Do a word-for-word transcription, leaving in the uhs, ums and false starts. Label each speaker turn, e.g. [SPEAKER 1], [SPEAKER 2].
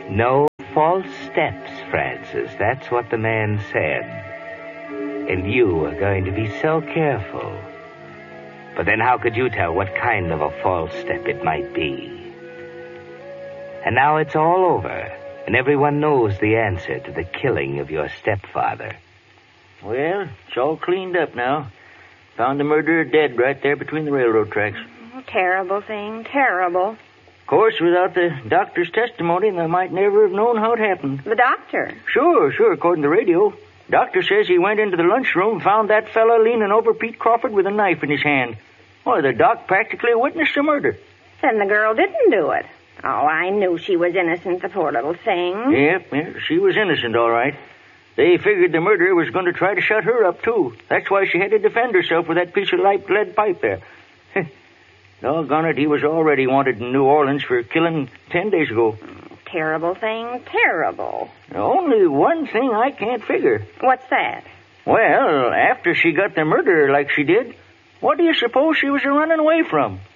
[SPEAKER 1] No false steps, Francis. That's what the man said. And you are going to be so careful. But then how could you tell what kind of a false step it might be? And now it's all over, and everyone knows the answer to the killing of your stepfather.
[SPEAKER 2] Well, it's all cleaned up now. Found the murderer dead right there between the railroad tracks.
[SPEAKER 3] Oh, terrible thing, terrible.
[SPEAKER 2] Of course, without the doctor's testimony, they might never have known how it happened.
[SPEAKER 3] The doctor?
[SPEAKER 2] Sure, sure, according to the radio. Doctor says he went into the lunchroom and found that fella leaning over Pete Crawford with a knife in his hand. Why, the doc practically witnessed the murder.
[SPEAKER 3] Then the girl didn't do it. Oh, I knew she was innocent, the poor little thing.
[SPEAKER 2] Yep, yeah, she was innocent, all right. They figured the murderer was going to try to shut her up, too. That's why she had to defend herself with that piece of light lead pipe there. Doggone it, he was already wanted in New Orleans for killing ten days ago.
[SPEAKER 3] Oh, terrible thing, terrible.
[SPEAKER 2] Only one thing I can't figure.
[SPEAKER 3] What's that?
[SPEAKER 2] Well, after she got the murderer like she did, what do you suppose she was running away from?